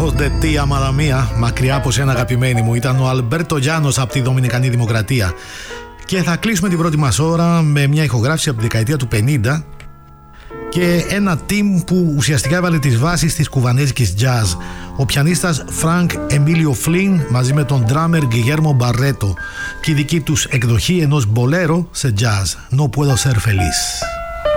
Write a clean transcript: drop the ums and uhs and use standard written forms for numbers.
Lejos de ti, amada mía, μακριά από σένα αγαπημένη μου, ήταν ο Αλμπέρτο Γιάνος από τη Δομινικανή Δημοκρατία. Και θα κλείσουμε την πρώτη μας ώρα με μια ηχογράφηση από τη δεκαετία του 50 και ένα team που ουσιαστικά έβαλε τις βάσεις της κουβανέζικης jazz. Ο πιανίστας Frank Emilio Flynn μαζί με τον drummer Guillermo Barreto και η δική τους εκδοχή ενός μπολέρο σε jazz. No puedo ser feliz.